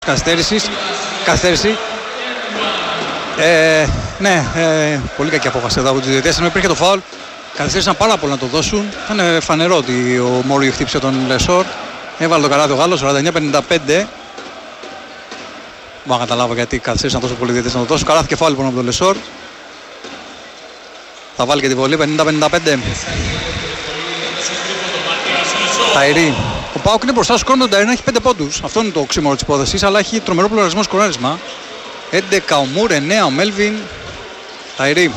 Καθυστέρηση. Ναι, πολύ κακή απόφαση εδώ από τους διαιτητές. Ενώ υπήρχε το φάουλ, καθυστέρησαν πάρα πολύ να το δώσουν. Ήταν φανερό ότι ο Μόριο χτύπησε τον Λεσόρ. Έβαλε το καλάθι ο Γάλλος, 49-55. Μπορώ να καταλάβω γιατί καθυστέρησαν τόσο πολλοί διαιτητές να το δώσουν. Καλάθι και φάουλ λοιπόν από τον Λεσόρ. Θα βάλει και τη βολή, 50-55. Ταϊρή. Ο ΠΑΟΚ είναι μπροστά στο σκορ με τον Ταϊρή να έχει 5 πόντους. Αυτό είναι το οξύμορο της υπόθεσης, αλλά έχει τρομερό πλουραλισμό σκοράρισμα. 11 ο Μουρ, 9 ο Μέλβιν. Ταϊρή.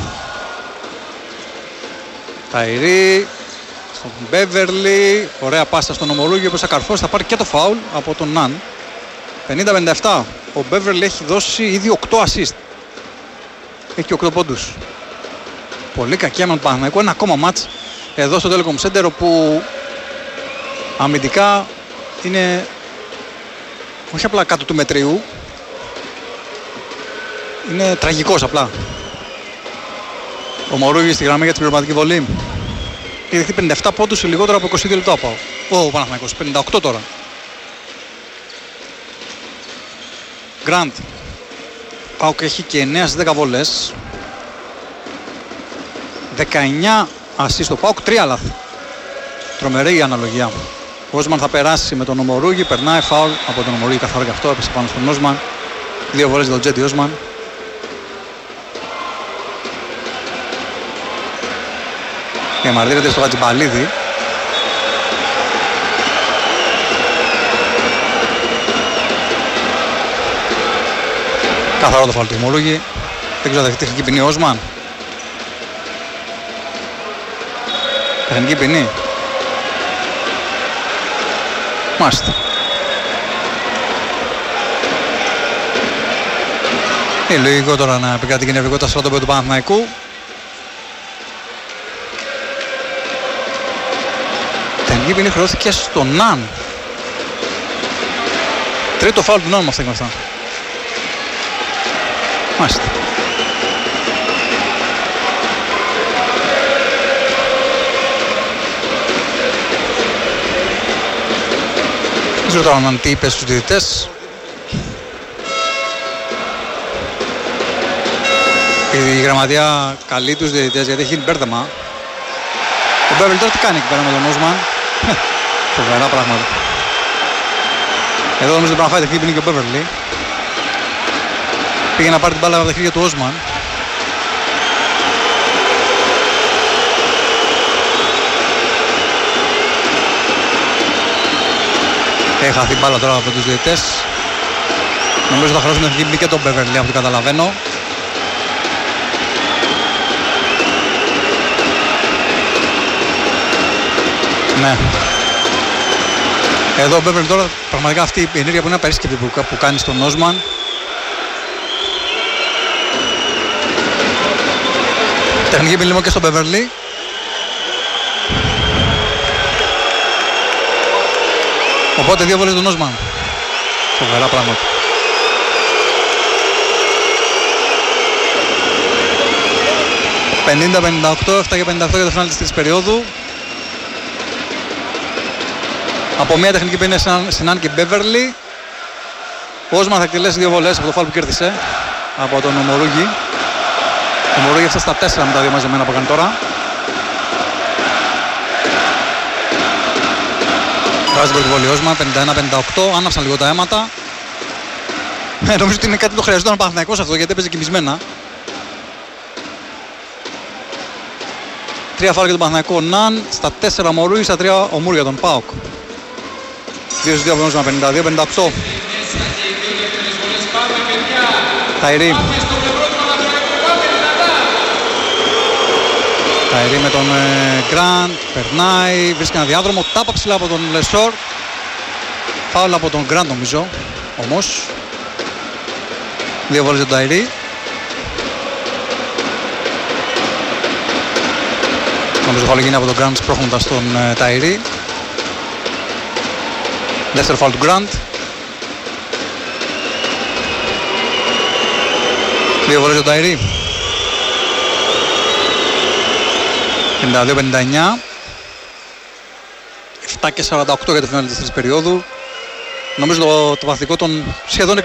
Ταϊρή. Στον Μπέβερλι. Ωραία πάστα στον Ομορούγιο που θα καρφώσει, θα πάρει και το φάουλ από τον Ναν. 50-57. Ο Μπέβερλι έχει δώσει ήδη 8 assist. Έχει και 8 πόντους. Πολύ κακή άμυνα του Παναθηναϊκού. Ένα ακόμα μάτς εδώ στο Telecom Center, όπου αμυντικά είναι όχι απλά κάτω του μετριού, είναι τραγικός απλά. Ο Μορούγης στη γραμμή για την πληρωματική βολή. Έχει δεχτεί 57 πόντους σε λιγότερο από 22 λεπτά πάω. Ο Παναθηναϊκός, 58 τώρα. Γκραντ. ΠΑΟΚ έχει και 9 στις 10 βολές. 19 ασίστ στο ΠΑΟΚ, 3 λάθη. Τρομερή η αναλογία. Ο Όσμαν θα περάσει με τον Ομορούγη, περνάει φάουλ από τον Ομορούγη, καθαρά και αυτό, έπεσε πάνω στον Όσμαν. 2 βολές για τον Τζέντι Όσμαν. Και μαρτύρεται στο Χατζιμπαλίδη. Καθαρό το φάουλ του Ομορούγη. Δεν ξέρω αν θα τεχνική ποινή ο Όσμαν. Τεχνική ποινή. Μάλιστα. Είναι λογικό τώρα να επικρατεί και νευρικότητα στο στρατόπεδο του Παναθηναϊκού. Τεχνική ποινή χρεώθηκε στον Ναν. Τρίτο φάουλ του Ναν με αυτά και με αυτά. Μάλιστα. Δεν ξέρω τώρα αν τι είπε στους διαιτητές. Η γραμματεία καλεί τους διαιτητές γιατί έχει μπέρδεμα. Ο Μπέβερλι τώρα τι κάνει εκεί πέρα με τον Όσμαν. Φοβερά πράγματα. Εδώ νομίζω ότι πρέπει να φάει τεχνική ποινή και ο Μπέβερλι. Πήγε να πάρει την μπάλα από τα χέρια του Όσμαν. Έχει χαθεί μπάλα τώρα από τους διαιτητές. Νομίζω θα χρειάζεται να γίνει και τον Μπέβερλι, από ό,τι καταλαβαίνω. Ναι. Εδώ ο Μπέβερλι τώρα πραγματικά αυτή η ενέργεια που είναι απερίσκεπτη που κάνει στον Όσμαν. Τεχνική ποινή και στον Μπέβερλι. Οπότε 2 βολές τον Όσμαν. Φοβερά πράγματα. «50-58, 7 και 58 για το φινάλι της τρίτης περίοδου. Από μια τεχνική ποινή στην Ναν και Μπέβερλι. Ο Όσμαν θα εκτελέσει 2 βολές από το φάουλ που κέρδισε από τον Ομορούγη. Ο Ομορούγη έφτασε στα 4 με τα 2 μαζεμένα που έκανε τώρα. Βάζει την πρώτη βολή Όσμαν, 51-58, άναψαν λίγο τα αίματα. Νομίζω ότι είναι κάτι που το χρειαζόταν ο Παναθηναϊκός αυτό, γιατί έπαιζε κοιμισμένα. 3 φάουλ για τον Παναθηναϊκό Ναν, στα 4 Μορούγη, στα 3 ο Μουρ για τον ΠΑΟΚ. 2-2 από τον Όσμαν, 52-58. Ταϊρή. Ταϊρή με τον Γκραντ, περνάει, βρίσκει ένα διάδρομο, τάπα ψηλά από τον Λεσόρ. Φάουλ από τον Γκραντ νομίζω, όμως. 2 βόλες για τον Ταϊρή. Νομίζω φάουλ γίνει από τον Γκραντ σπρώχνοντας τον Ταϊρή. Δεύτερο φάουλ του Γκραντ. 2 βόλες για τον Ταϊρή. 52-59. 7 και 48 για το φινάλι της τρίτης περίοδου. Νομίζω το βαθικό των σχεδόν